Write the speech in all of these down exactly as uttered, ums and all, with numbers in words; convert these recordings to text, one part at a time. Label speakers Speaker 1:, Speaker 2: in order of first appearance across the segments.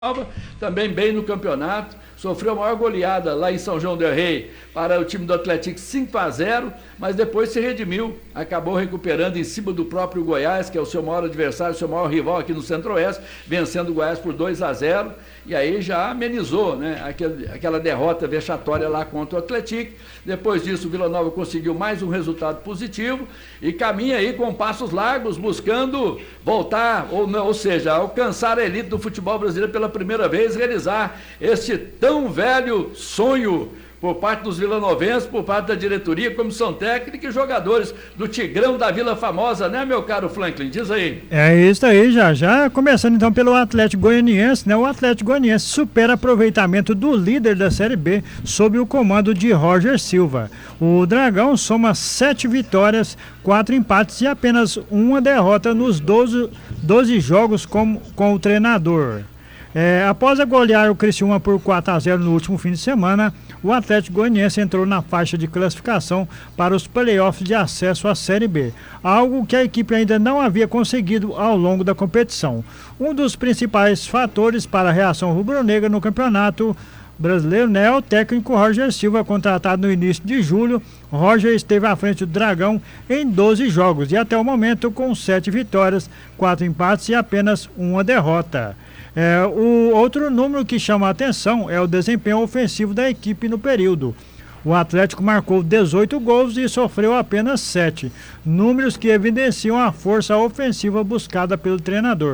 Speaker 1: também bem no campeonato, sofreu a maior goleada lá em São João del Rei para o time do Atlético cinco a zero, mas depois se redimiu, acabou recuperando em cima do próprio Goiás, que é o seu maior adversário, o seu maior rival aqui no Centro-Oeste, vencendo o Goiás por dois a zero, e aí já amenizou, né, aquele, aquela derrota vexatória lá contra o Atlético. Depois disso o Vila Nova conseguiu mais um resultado positivo e caminha aí com passos largos, buscando voltar, ou, não, ou seja, alcançar a elite do futebol brasileiro pela primeira vez, realizar este tão velho sonho por parte dos vilanovenses, por parte da diretoria, comissão técnica e jogadores do Tigrão da Vila Famosa, né, meu caro Franklin? Diz aí.
Speaker 2: É isso aí, já já. Começando então pelo Atlético Goianiense, né? O Atlético Goianiense supera aproveitamento do líder da Série B sob o comando de Roger Silva. O Dragão soma sete vitórias, quatro empates e apenas uma derrota nos doze, doze jogos com, com o treinador. É, após a golear o Criciúma por quatro a zero no último fim de semana, o Atlético Goianiense entrou na faixa de classificação para os playoffs de acesso à Série B, algo que a equipe ainda não havia conseguido ao longo da competição. Um dos principais fatores para a reação rubro-negra no campeonato brasileiro, né, é o técnico Roger Silva, contratado no início de julho. Roger esteve à frente do Dragão em doze jogos e até o momento com sete vitórias, quatro empates e apenas uma derrota. É, o outro número que chama a atenção é o desempenho ofensivo da equipe no período. O Atlético marcou dezoito gols e sofreu apenas sete, números que evidenciam a força ofensiva buscada pelo treinador.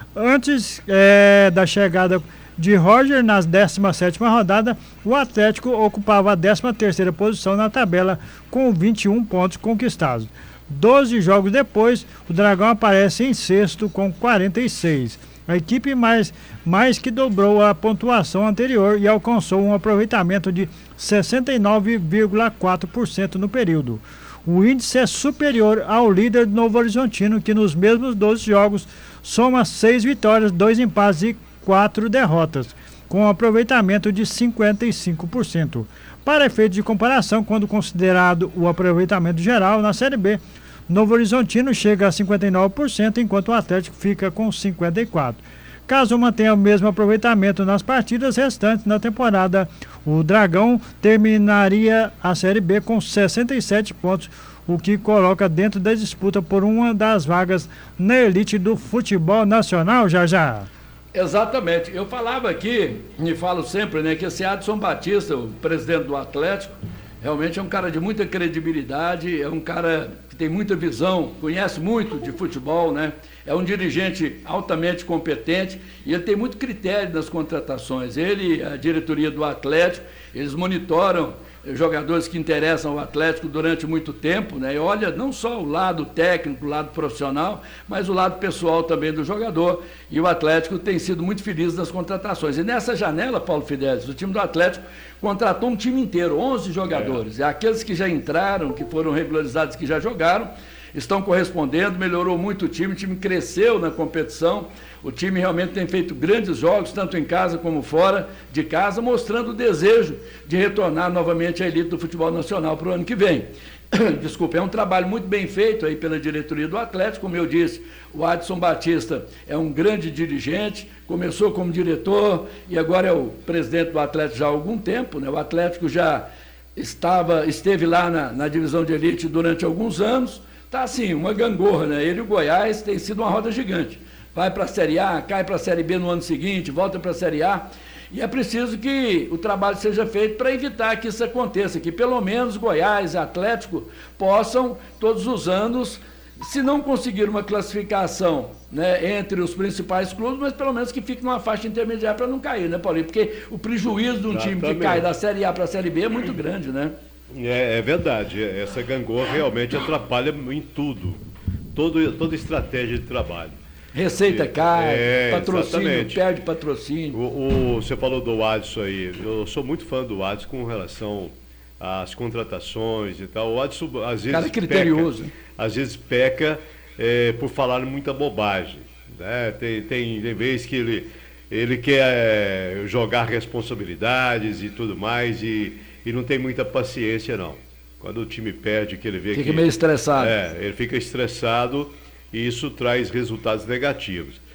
Speaker 2: Antes é, da chegada de Roger, na décima sétima rodada, o Atlético ocupava a décima terceira posição na tabela com vinte e um pontos conquistados. doze jogos depois, o Dragão aparece em sexto com quarenta e seis. A equipe mais, mais que dobrou a pontuação anterior e alcançou um aproveitamento de sessenta e nove vírgula quatro por cento no período. O índice é superior ao líder do Novo Horizontino, que nos mesmos doze jogos soma seis vitórias, dois empates e quatro derrotas, com um aproveitamento de cinquenta e cinco por cento. Para efeito de comparação, quando considerado o aproveitamento geral na Série B, Novo Horizontino chega a cinquenta e nove por cento, enquanto o Atlético fica com cinquenta e quatro por cento. Caso mantenha o mesmo aproveitamento nas partidas restantes na temporada, o Dragão terminaria a Série B com sessenta e sete pontos, o que coloca dentro da disputa por uma das vagas na elite do futebol nacional, já já.
Speaker 1: Exatamente. Eu falava aqui, e falo sempre, né, que esse Adson Batista, o presidente do Atlético, realmente é um cara de muita credibilidade, é um cara que tem muita visão, conhece muito de futebol, né? É um dirigente altamente competente e ele tem muito critério nas contratações. Ele, a diretoria do Atlético, eles monitoram jogadores que interessam ao Atlético durante muito tempo, né? E olha não só o lado técnico, o lado profissional, mas o lado pessoal também do jogador. E o Atlético tem sido muito feliz nas contratações. E nessa janela, Paulo Fidelis, o time do Atlético contratou um time inteiro, onze jogadores. É. E aqueles que já entraram, que foram regularizados, que já jogaram, estão correspondendo, melhorou muito o time, o time cresceu na competição, o time realmente tem feito grandes jogos, tanto em casa como fora de casa, mostrando o desejo de retornar novamente à elite do futebol nacional para o ano que vem. Desculpa, é um trabalho muito bem feito aí pela diretoria do Atlético, como eu disse, o Adson Batista é um grande dirigente, começou como diretor e agora é o presidente do Atlético já há algum tempo, né? O Atlético já estava, esteve lá na, na divisão de elite durante alguns anos. Tá assim, uma gangorra, né? Ele e o Goiás tem sido uma roda gigante. Vai para a Série A, cai para a Série B no ano seguinte, volta para a Série A. E é preciso que o trabalho seja feito para evitar que isso aconteça, que pelo menos Goiás e Atlético possam, todos os anos, se não conseguir uma classificação, né, entre os principais clubes, mas pelo menos que fique numa faixa intermediária para não cair, né, Paulinho? Porque o prejuízo de um Exatamente. time que cai da Série A para a Série B é muito grande, né?
Speaker 3: É, é verdade, essa gangorra realmente atrapalha em tudo, todo, toda estratégia de trabalho.
Speaker 1: Receita e, cai,
Speaker 3: é,
Speaker 1: patrocínio,
Speaker 3: exatamente.
Speaker 1: perde patrocínio.
Speaker 3: O, o, você falou do Adson aí, eu sou muito fã do Adson com relação às contratações e tal. O Adson às vezes
Speaker 1: cara criterioso.
Speaker 3: peca, às vezes peca é, por falar muita bobagem, né? Tem, tem, tem vezes que ele, ele quer é, jogar responsabilidades e tudo mais e E não tem muita paciência, não. Quando o time perde, que ele vê
Speaker 1: fica
Speaker 3: que...
Speaker 1: Fica meio estressado.
Speaker 3: É, ele fica estressado e isso traz resultados negativos.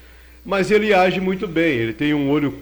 Speaker 3: mas ele age muito bem, ele tem um olho